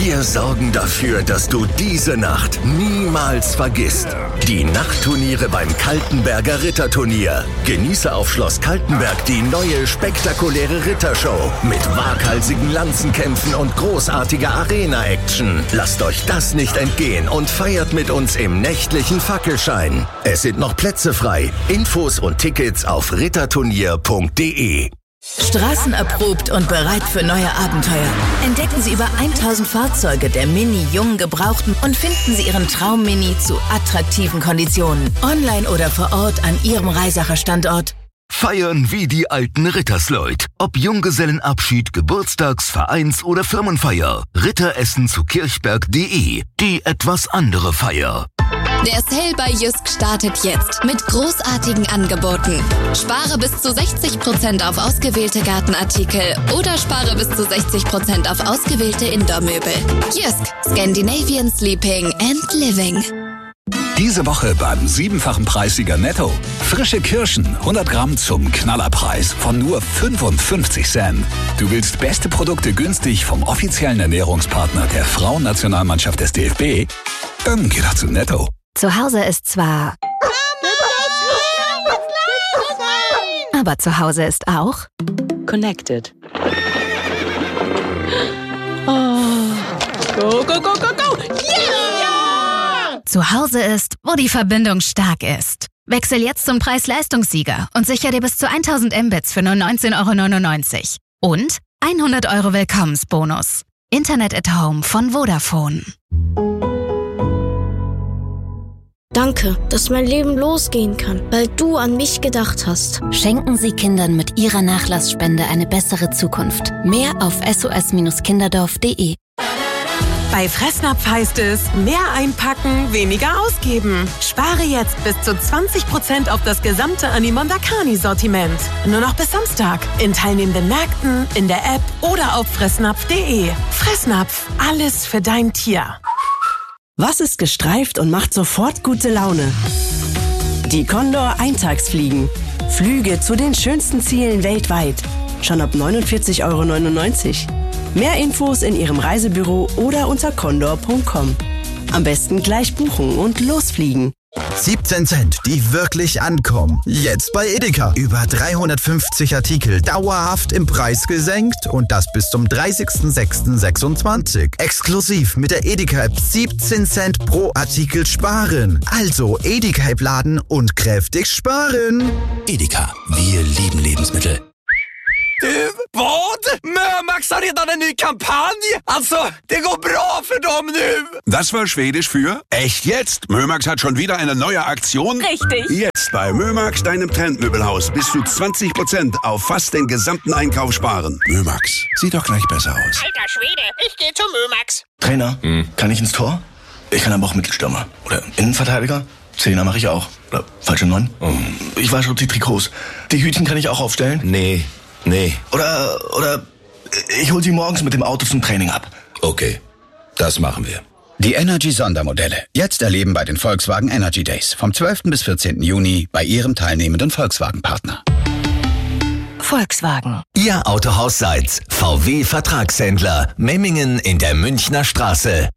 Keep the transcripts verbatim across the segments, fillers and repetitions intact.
Wir sorgen dafür, dass du diese Nacht niemals vergisst. Die Nachtturniere beim Kaltenberger Ritterturnier. Genieße auf Schloss Kaltenberg die neue spektakuläre Rittershow mit waghalsigen Lanzenkämpfen und großartiger Arena-Action. Lasst euch das nicht entgehen und feiert mit uns im nächtlichen Fackelschein. Es sind noch Plätze frei. Infos und Tickets auf ritterturnier punkt de. Straßenerprobt und bereit für neue Abenteuer. Entdecken Sie über tausend Fahrzeuge der Mini Jung Gebrauchten und finden Sie Ihren Traum-Mini zu attraktiven Konditionen. Online oder vor Ort an Ihrem Reisacher Standort. Feiern wie die alten Rittersleut. Ob Junggesellenabschied, Geburtstags-, Vereins- oder Firmenfeier. Ritteressen zu kirchberg punkt de. Die etwas andere Feier. Der Sale bei Jysk startet jetzt mit großartigen Angeboten. Spare bis zu sechzig Prozent auf ausgewählte Gartenartikel oder spare bis zu sechzig Prozent auf ausgewählte Indoor-Möbel. Jysk, Scandinavian Sleeping and Living. Diese Woche beim siebenfachen Preissieger Netto. Frische Kirschen, hundert Gramm zum Knallerpreis von nur fünfundfünfzig Cent. Du willst beste Produkte günstig vom offiziellen Ernährungspartner der Frauennationalmannschaft des D F B? Dann geh doch zu Netto. Zu Hause ist zwar... Aber zu Hause ist auch... Connected. Oh. Go, go, go, go, go! Yeah! Zu Hause ist, wo die Verbindung stark ist. Wechsel jetzt zum Preis-Leistungssieger und sichere dir bis zu tausend Mbits für nur neunzehn Euro neunundneunzig. Und hundert Euro Willkommensbonus. Internet at Home von Vodafone. Danke, dass mein Leben losgehen kann, weil du an mich gedacht hast. Schenken Sie Kindern mit Ihrer Nachlassspende eine bessere Zukunft. Mehr auf s o s kinderdorf punkt de. Bei Fressnapf heißt es, mehr einpacken, weniger ausgeben. Spare jetzt bis zu zwanzig Prozent auf das gesamte Animondakani-Sortiment. Nur noch bis Samstag. In teilnehmenden Märkten, in der App oder auf fressnapf punkt de. Fressnapf, alles für dein Tier. Was ist gestreift und macht sofort gute Laune? Die Condor Eintagsfliegen. Flüge zu den schönsten Zielen weltweit. Schon ab neunundvierzig Euro neunundneunzig. Mehr Infos in Ihrem Reisebüro oder unter condor punkt com. Am besten gleich buchen und losfliegen. siebzehn Cent, die wirklich ankommen. Jetzt bei Edeka. Über dreihundertfünfzig Artikel dauerhaft im Preis gesenkt und das bis zum dreißigsten sechsten sechsundzwanzig. Exklusiv mit der Edeka-App siebzehn Cent pro Artikel sparen. Also Edeka-App laden und kräftig sparen. Edeka, wir lieben Lebensmittel. Du, vad? Mömax har redan en ny kampanj. Alltså, det går bra för dem nu. Das war Schwedisch für echt jetzt. Mömax hat schon wieder eine neue Aktion. Richtig. Jetzt bei Mömax, deinem Trendmöbelhaus, bis zu zwanzig Prozent auf fast den gesamten Einkauf sparen. Mömax, sieht doch gleich besser aus. Alter Schwede, ich gehe zu Mömax. Trainer, hm. kann ich ins Tor? Ich kann aber auch Mittelstürmer. Oder Innenverteidiger. Zehner mache ich auch. Oder falsche Neun. Oh. Ich wasche die Trikots. Die Hütchen kann ich auch aufstellen. Nee. Nee. Oder, oder ich hol sie morgens mit dem Auto zum Training ab. Okay, das machen wir. Die Energy-Sondermodelle. Jetzt erleben bei den Volkswagen Energy Days. Vom zwölften bis vierzehnten Juni bei Ihrem teilnehmenden Volkswagen-Partner. Volkswagen. Ihr Autohaus Seitz. V W-Vertragshändler. Memmingen in der Münchner Straße.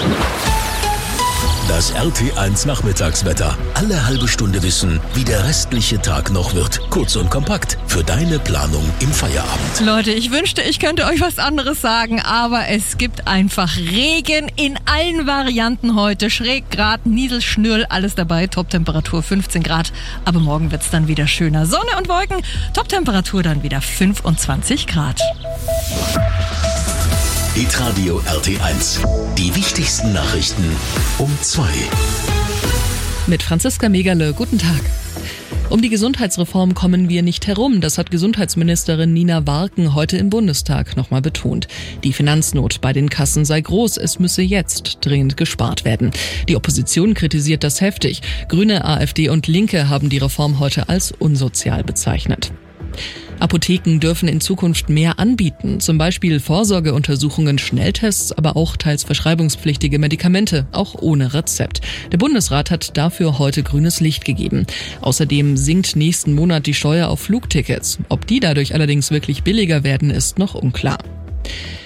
Das R T eins Nachmittagswetter. Alle halbe Stunde wissen, wie der restliche Tag noch wird. Kurz und kompakt für deine Planung im Feierabend. Leute, ich wünschte, ich könnte euch was anderes sagen, aber es gibt einfach Regen in allen Varianten heute. Schräggrad, Nieselschnürl, alles dabei. Toptemperatur fünfzehn Grad. Aber morgen wird's dann wieder schöner. Sonne und Wolken. Toptemperatur dann wieder fünfundzwanzig Grad. Hitradio R T eins. Die wichtigsten Nachrichten um zwei. Mit Franziska Megerle. Guten Tag. Um die Gesundheitsreform kommen wir nicht herum. Das hat Gesundheitsministerin Nina Warken heute im Bundestag nochmal betont. Die Finanznot bei den Kassen sei groß. Es müsse jetzt dringend gespart werden. Die Opposition kritisiert das heftig. Grüne, AfD und Linke haben die Reform heute als unsozial bezeichnet. Apotheken dürfen in Zukunft mehr anbieten, zum Beispiel Vorsorgeuntersuchungen, Schnelltests, aber auch teils verschreibungspflichtige Medikamente, auch ohne Rezept. Der Bundesrat hat dafür heute grünes Licht gegeben. Außerdem sinkt nächsten Monat die Steuer auf Flugtickets. Ob die dadurch allerdings wirklich billiger werden, ist noch unklar.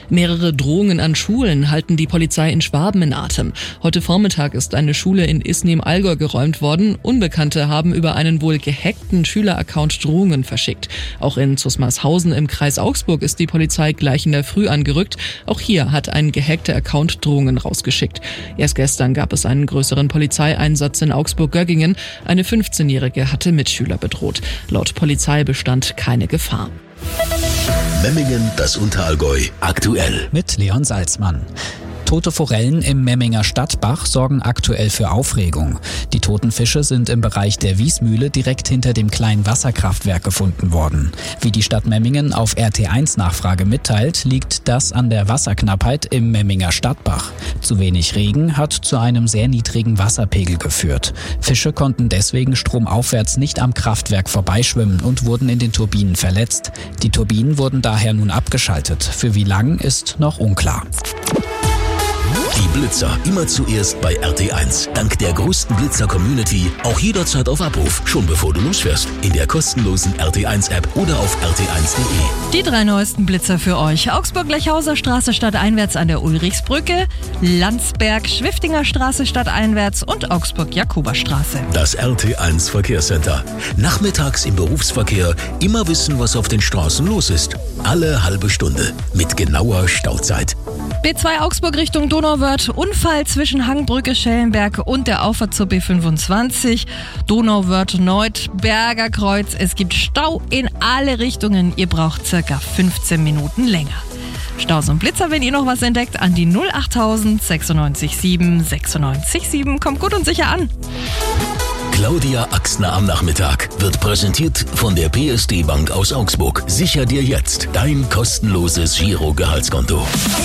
Mehrere Drohungen an Schulen halten die Polizei in Schwaben in Atem. Heute Vormittag ist eine Schule in Isny im Allgäu geräumt worden. Unbekannte haben über einen wohl gehackten Schüleraccount Drohungen verschickt. Auch in Zusmarshausen im Kreis Augsburg ist die Polizei gleich in der Früh angerückt. Auch hier hat ein gehackter Account Drohungen rausgeschickt. Erst gestern gab es einen größeren Polizeieinsatz in Augsburg-Göggingen. Eine fünfzehnjährige hatte Mitschüler bedroht. Laut Polizei bestand keine Gefahr. Memmingen, das Unterallgäu, aktuell. Mit Leon Salzmann. Tote Forellen im Memminger Stadtbach sorgen aktuell für Aufregung. Die toten Fische sind im Bereich der Wiesmühle direkt hinter dem kleinen Wasserkraftwerk gefunden worden. Wie die Stadt Memmingen auf R T eins Nachfrage mitteilt, liegt das an der Wasserknappheit im Memminger Stadtbach. Zu wenig Regen hat zu einem sehr niedrigen Wasserpegel geführt. Fische konnten deswegen stromaufwärts nicht am Kraftwerk vorbeischwimmen und wurden in den Turbinen verletzt. Die Turbinen wurden daher nun abgeschaltet. Für wie lang ist noch unklar. Die Blitzer immer zuerst bei R T eins. Dank der größten Blitzer-Community auch jederzeit auf Abruf, schon bevor du losfährst. In der kostenlosen R T eins App oder auf r t eins punkt de. Die drei neuesten Blitzer für euch. Augsburg-Lechhauser Straße stadteinwärts an der Ulrichsbrücke, Landsberg-Schwiftinger Straße stadteinwärts und Augsburg-Jakoberstraße. Das R T eins Verkehrscenter. Nachmittags im Berufsverkehr immer wissen, was auf den Straßen los ist. Alle halbe Stunde mit genauer Stauzeit. B zwei Augsburg Richtung Donauwörth, Unfall zwischen Hangbrücke Schellenberg und der Auffahrt zur B fünfundzwanzig. Donauwörth Nord, Berger Kreuz. Es gibt Stau in alle Richtungen. Ihr braucht circa fünfzehn Minuten länger. Staus und Blitzer, wenn ihr noch was entdeckt, an die null achttausend sechsundneunzig sieben sechsundneunzig sieben. Kommt gut und sicher an. Claudia Axner am Nachmittag wird präsentiert von der P S D Bank aus Augsburg. Sicher dir jetzt dein kostenloses Giro-Gehaltskonto.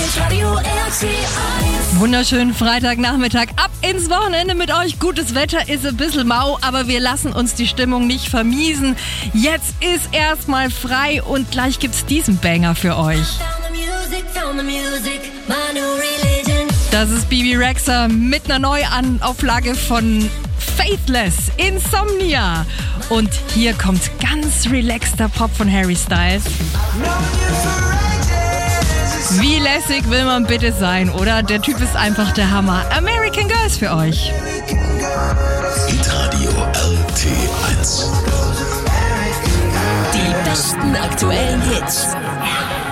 Wunderschönen Freitagnachmittag. Ab ins Wochenende mit euch. Gutes Wetter ist ein bisschen mau, aber wir lassen uns die Stimmung nicht vermiesen. Jetzt ist erstmal frei und gleich gibt's diesen Banger für euch. Das ist Bibi Rexha mit einer Neuauflage von Faithless, Insomnia. Und hier kommt ganz relaxter Pop von Harry Styles. Wie lässig will man bitte sein, oder? Der Typ ist einfach der Hammer. American Girls für euch. Hitradio R T eins. Die besten aktuellen Hits.